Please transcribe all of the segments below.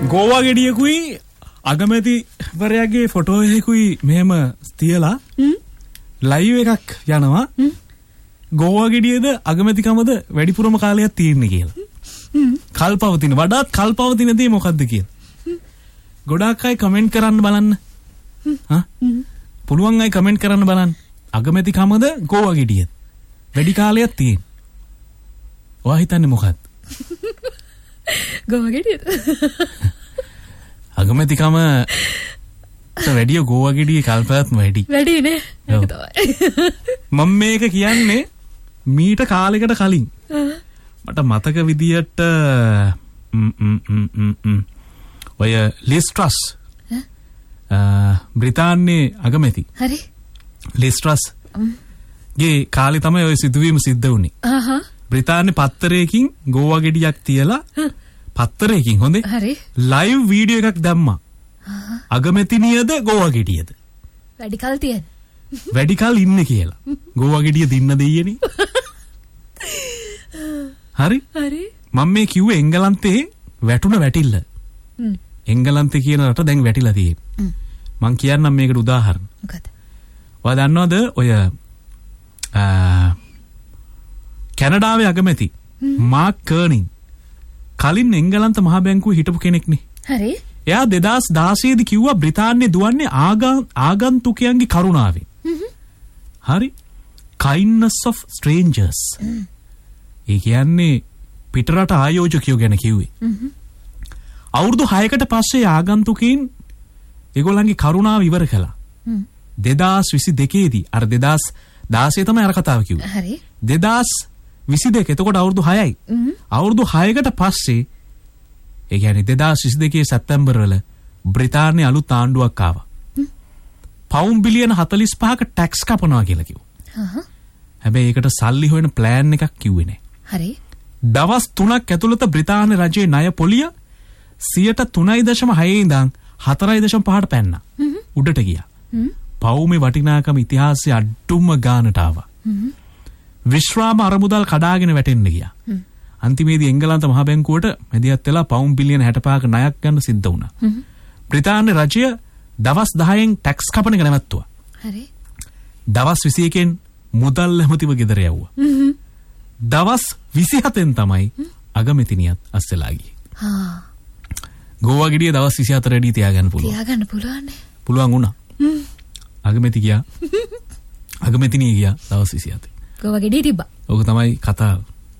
ගෝවා ගෙඩියකුයි අගමැතිවරයාගේ photo එකකුයි මෙහෙම තියලා live එකක් යනවා. ගෝවා ගෙඩියද අගමැතිකමද වැඩිපුරම කාලයක් තියෙන්නේ කියලා. කල්පවතින වඩාත් කල්පවතින දේ මොකද්ද කියලා. ගොඩාක් අය කමෙන්ට් කරන්න බලන්න. පුළුවන් අය කමෙන්ට් කරන්න බලන්න. අගමැතිකමද ගෝවා ගෙඩියද වැඩි කාලයක් තියෙන්නේ. ඔයා හිතන්නේ මොකක්ද? ගෝවා ගෙඩියද? අගමැතිකම වැඩිය ගෝවා ගෙඩියේ කල්පයක්ම වැඩි. වැඩි නේ. ඒක තමයි. මම මේක කියන්නේ මීට කාලයකට කලින්. මට මතක විදියට ඔය ලිස් ට්‍රස් බ්‍රිතාන්‍යයේ අගමැති. හරි. ලිස් ට්‍රස් ගේ කාලේ තමයි ඔය සිදුවීම සිද්ධ වුනේ. බ්‍රිතාන්‍ය පත්තරයකින් ගෝවා ගෙඩියක් තියලා පත්තරයකින් හොඳේ ලයිව් වීඩියෝ එකක් දැම්මා. අගමැතිනියද ගෝවා ගෙඩියද වැඩි කල් තියෙන වැඩි කල් ඉන්නේ කියලා. ගෝවා ගෙඩිය දින්න දෙයියනේ. හරි මම මේ කිව්වේ එංගලන්තේ වැටුණ වැටිල්ල. එංගලන්තේ කියන රට දැන් වැටිලා තියෙන්නේ. මං කියන්නම් මේකට උදාහරණ. මොකද? ඔයා දන්නවද ඔය කැනඩාවේ අගමැති මාක් කර්නින් කලින් එංගලන්ත මහ බැංකුවේ හිටපු කෙනෙක්නේ. හරි. එයා 2016 දී කිව්වා බ්‍රිතාන්‍යය දුවන්නේ ආගන්තුකයන්ගේ කරුණාවෙන්. හරි. kindness of strangers. ඒ කියන්නේ පිටරට ආයෝජකයෝ ගැන කිව්වේ. අවුරුදු 6කට පස්සේ ආගන්තුකයන් ඒගොල්ලන්ගේ කරුණාව ඉවර කළා. 2022 දී අර 2016 තමයි අර කතාව කිව්වේ. හරි. 2022 එතකොට අවුරුදු 6යි. අවුරුදු 6කට පස්සේ ඒ කියන්නේ 2022 සැප්තැම්බර් වල බ්‍රිතාන්‍ය අලුත් ආණ්ඩුවක් ආවා. පවුම් බිලියන 45ක ටැක්ස් කපනවා කියලා කිව්වා. හැබැයි ඒකට සල්ලි හොයන ප්ලෑන් එකක් කිව්වේ නැහැ. හරි. දවස් 3ක් ඇතුළත බ්‍රිතාන්‍ය රජයේ ණය පොලිය 3.6 ඉඳන් 4.5ට පැන්නා. උඩට ගියා. පවුමේ වටිනාකම ඉතිහාසයේ අඩුම ගානට ආවා. විශ්‍රාම අරමුදල් කඩාගෙන වැටෙන්න ගියා. අන්තිමේදී එංගලන්ත මහ බැංකුවට මැදිහත් වෙලා පවුම් බිලියන 65ක ණයක් ගන්න සිද්ධ වුණා. බ්‍රිතාන්‍ය රජය දවස් 10න් ටැක්ස් කපන එක නැවැත්තුවා. හරි. දවස් 21න් මුදල් ඇමතිව ගෙදර යවුවා. දවස් 27න් තමයි අගමැතිනියත් අස්සලා ගියේ. ගෝවා ගෙඩිය දවස් 24 රෙඩි තියාගන්න පුළුවන්. තියාගන්න පුළුවන්. පුළුවන් වුණා. අගමැති ගියා. අගමැතිනිය ගියා දවස් 27. ගෝවා ගෙඩිය තිබ්බා. ඕක තමයි කතාව.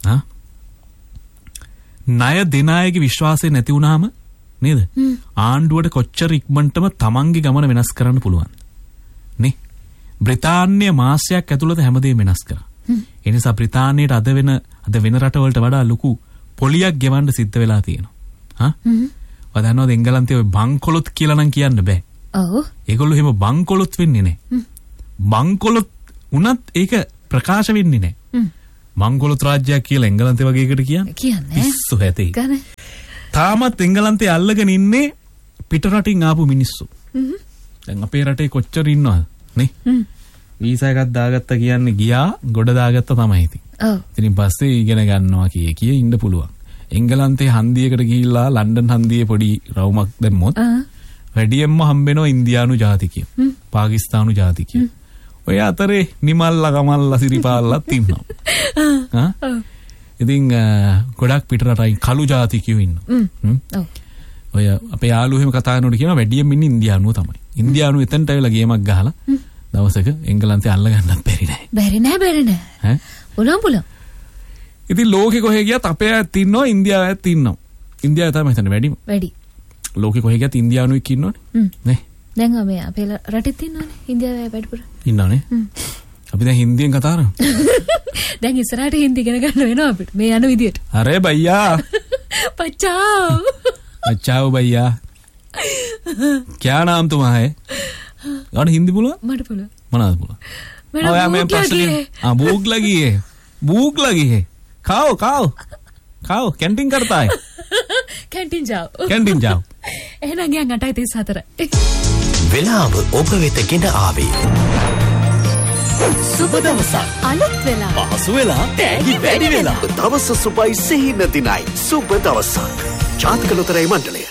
ණය දෙන අයගේ විශ්වාසය නැති වුණාම නේද? ආණ්ඩුවට කොච්චර ඉක්මනටම තමන්ගේ ගමන වෙනස් කරන්න පුළුවන්. නේ? බ්‍රිතාන්‍ය මාසයක් ඇතුළත හැමදේම වෙනස් කරා. ඒ නිසා බ්‍රිතාන්‍යයට අද වෙන රටවලට වඩා ලොකු පොලියක් ගෙවන්න සිද්ධ වෙලා තියෙනවා. ඔය දන්නවද එංගලන්තයේ ඔය බංකොලොත් කියලා නම් කියන්න බෑ. ඔව්. ඒගොල්ලෝ එහෙම බංකොලොත් වෙන්නේ නැහැ. බංකොලොත් උනත් ඒක ප්‍රකාශ වෙන්නේ නැහැ. මංගොලොත් රාජ්‍යයක් කියලා එංගලන්තේ වගේ එකට කියන්නේ. පිස්සු හැතේ. තාමත් එංගලන්තේ අල්ලගෙන ඉන්නේ පිට රටින් ආපු මිනිස්සු. දැන් අපේ රටේ කොච්චර ඉන්නවද නේ? වීසා එකක් දාගත්ත කියන්නේ ගියා ගොඩ දාගත්ත තමයි ඉතින්. ඔව්. ඉතින් පස්සේ ඉගෙන ගන්නවා කිය ඉන්න පුළුවන්. එංගලන්තේ හන්දියකට ගිහිල්ලා ලන්ඩන් හන්දියේ පොඩි රවුමක් දැම්මොත් වැඩියෙන්ම හම්බෙනවා ඉන්දියානු ජාතිකයෝ. පාකිස්තානු ජාතිකයෝ. ඔය අතරේ නිමල්ලා කමල්ලා සිරිපාල්ලත් ඉන්නවා. ඉතින් ගොඩක් පිටරටයි කළු ජාතිකයෝ ඉන්නවා. ඔය අපේ යාළුවෝ එහෙම කතා කරනකොට කියනවා වැඩියෙන් ඉන්නේ ඉන්දියානුව තමයි. ඉන්දියානුව එතනට ඇවිල්ලා ගේමක් ගහලා දවසක එංගලන්තේ අල්ල ගන්නත් බැරි නෑ. බැරි නෑ. ඈ? පුළුවන්. ඉතින් ලෝකෙ කොහෙ ගියත් අපේ අයත් ඉන්නවා ඉන්දියාව අයත් ඉන්නවා. ඉන්දියාව තමයි හිතන්නේ වැඩිම. වැඩි. ලෝකෙ කොහෙ ගියත් ඉන්දියානුවෙක් ඉන්නවනේ. නේ? දැන් මේ අපේ රටෙත් ඉන්නවනේ ඉන්දියාවේ වැඩිපුර. ඉන්නවනේ. අපි දැන් හින්දියෙන් කතා කරමු. දැන් ඉස්සරහට හින්දි ඉගෙන ගන්න වෙනවා අපිට මේ යන විදියට. අරේ බයියා. बचाओ बचाओ भैया क्या नाम तुम्हारा है और हिंदी बोलो मत बोलो मना बोलो भूख लगी है खाओ खाओ खाओ कैंटीन करता है कैंटीन जाओ එහෙනම් ගියන් 8:34 වෙලාව ඔබ වෙත ගෙන ආවේ සුබ දවසක් අලුත් වෙලා පහසු වෙලා තෑගි වැඩි වෙලා දවස සුබයි සිහින දිනයි සුබ දවසක් ජාතික ලොතරැයි මණ්ඩලය